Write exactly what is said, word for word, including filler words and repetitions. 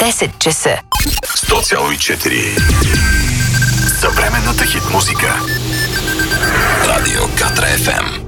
десет часа. сто цяло и четири. Съвременната хит музика. Радио Катра еф ем.